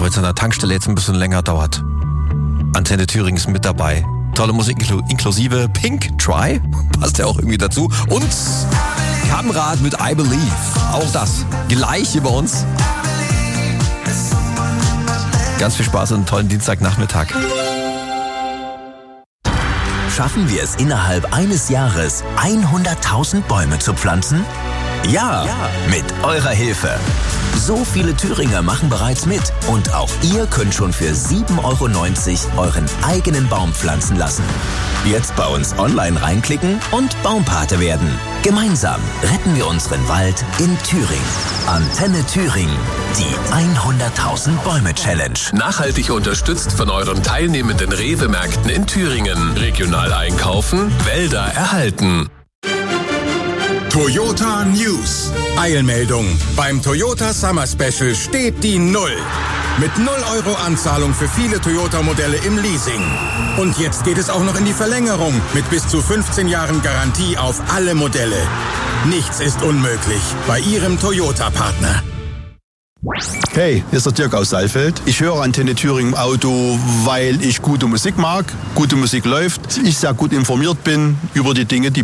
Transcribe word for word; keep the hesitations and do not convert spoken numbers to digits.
weil es an der Tankstelle jetzt ein bisschen länger dauert. Antenne Thüringen ist mit dabei. Tolle Musik inklusive Pink, Try, passt ja auch irgendwie dazu. Und Kamrad mit I Believe. Auch das gleich hier bei uns. Ganz viel Spaß und einen tollen Dienstagnachmittag. Schaffen wir es innerhalb eines Jahres, hunderttausend Bäume zu pflanzen? Ja, ja, mit eurer Hilfe. So viele Thüringer machen bereits mit und auch ihr könnt schon für sieben Euro neunzig euren eigenen Baum pflanzen lassen. Jetzt bei uns online reinklicken und Baumpate werden. Gemeinsam retten wir unseren Wald in Thüringen. Antenne Thüringen, die hunderttausend Bäume Challenge. Nachhaltig unterstützt von euren teilnehmenden Rewe-Märkten in Thüringen. Regional einkaufen, Wälder erhalten. Toyota News. Eilmeldung. Beim Toyota Summer Special steht die Null. Mit null Euro Anzahlung für viele Toyota-Modelle im Leasing. Und jetzt geht es auch noch in die Verlängerung mit bis zu fünfzehn Jahren Garantie auf alle Modelle. Nichts ist unmöglich bei Ihrem Toyota-Partner. Hey, hier ist der Dirk aus Saalfeld. Ich höre Antenne Thüringen im Auto, weil ich gute Musik mag, gute Musik läuft, ich sehr gut informiert bin über die Dinge, die